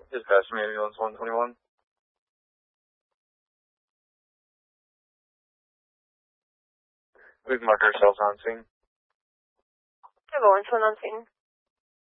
Dispatch from ambulance 121. We've marked ourselves on scene. Ambulance 1 on scene.